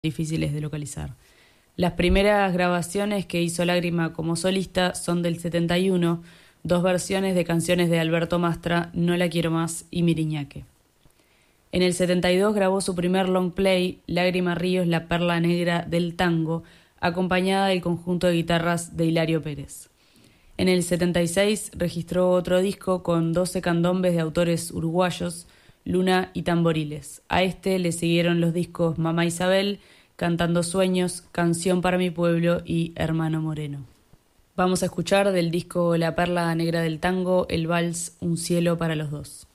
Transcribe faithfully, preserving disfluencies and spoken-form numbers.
difíciles de localizar. Las primeras grabaciones que hizo Lágrima como solista son del setenta y uno, dos versiones de canciones de Alberto Mastra, No la quiero más y Miriñaque. En el setenta y dos grabó su primer long play, Lágrima Ríos, la perla negra del tango, acompañada del conjunto de guitarras de Hilario Pérez. En el setenta y seis registró otro disco con doce candombes de autores uruguayos, Luna y Tamboriles. A este le siguieron los discos Mamá Isabel, Cantando Sueños, Canción para mi pueblo y Hermano Moreno. Vamos a escuchar del disco La perla negra del tango el vals Un cielo para los dos.